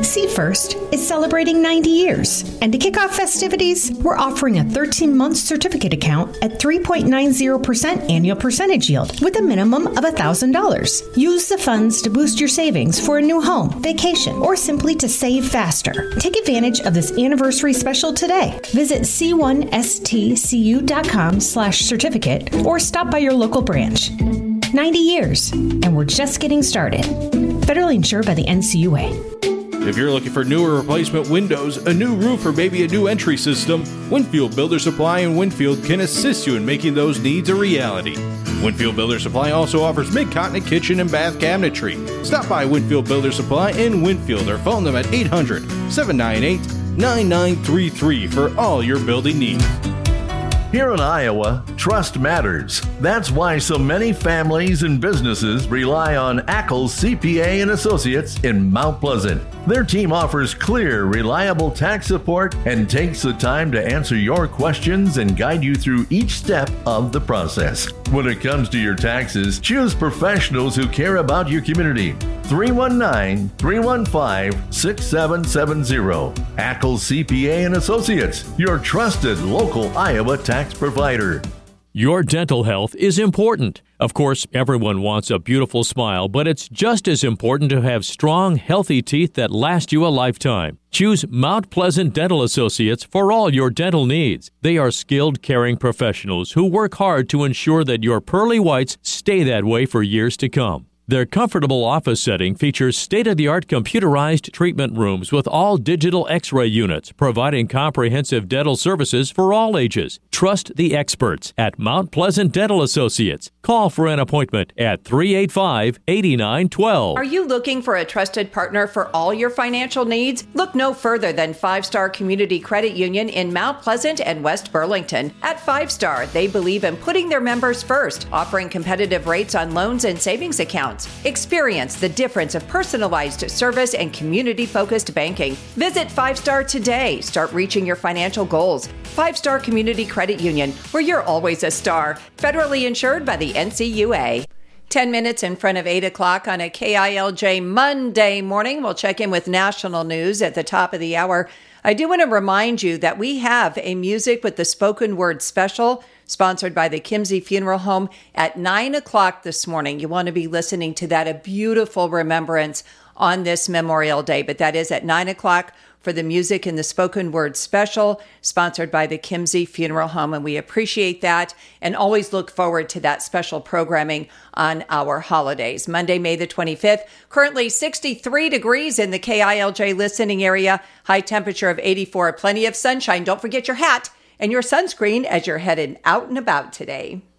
See First is celebrating 90 years, and to kick off festivities, we're offering a 13-month certificate account at 3.90% annual percentage yield with a minimum of $1,000. Use the funds to boost your savings for a new home, vacation, or simply to save faster. Take advantage of this anniversary special today. Visit c1stcu.com/certificate or stop by your local branch. 90 years, and we're just getting started. Federally insured by the NCUA. If you're looking for new or replacement windows, a new roof, or maybe a new entry system, Winfield Builder Supply in Winfield can assist you in making those needs a reality. Winfield Builder Supply also offers mid-continent kitchen and bath cabinetry. Stop by Winfield Builder Supply in Winfield or phone them at 800-798-9933 for all your building needs. Here in Iowa, trust matters. That's why so many families and businesses rely on Ackles CPA and Associates in Mount Pleasant. Their team offers clear, reliable tax support and takes the time to answer your questions and guide you through each step of the process. When it comes to your taxes, choose professionals who care about your community. 319-315-6770. Ackles CPA and Associates, your trusted local Iowa tax provider. Your dental health is important. Of course, everyone wants a beautiful smile, but it's just as important to have strong, healthy teeth that last you a lifetime. Choose Mount Pleasant Dental Associates for all your dental needs. They are skilled, caring professionals who work hard to ensure that your pearly whites stay that way for years to come. Their comfortable office setting features state-of-the-art computerized treatment rooms with all digital X-ray units, providing comprehensive dental services for all ages. Trust the experts at Mount Pleasant Dental Associates. Call for an appointment at 385-8912. Are you looking for a trusted partner for all your financial needs? Look no further than 5 Star Community Credit Union in Mount Pleasant and West Burlington. At 5 Star, they believe in putting their members first, offering competitive rates on loans and savings accounts. Experience the difference of personalized service and community-focused banking. Visit 5 Star today. Start reaching your financial goals. 5 Star Community Credit Union, where you're always a star. Federally insured by the NCUA. 10 minutes in front of 8 o'clock on a KILJ Monday morning. We'll check in with national news at the top of the hour. I do want to remind you that we have a Music with the Spoken Word special sponsored by the Kimsey Funeral Home at 9 o'clock this morning. You want to be listening to that, a beautiful remembrance on this Memorial Day. But that is at 9 o'clock for the Music and the Spoken Word special sponsored by the Kimsey Funeral Home. And we appreciate that and always look forward to that special programming on our holidays. Monday, May the 25th, currently 63 degrees in the KILJ listening area, high temperature of 84, plenty of sunshine. Don't forget your hat and your sunscreen as you're headed out and about today.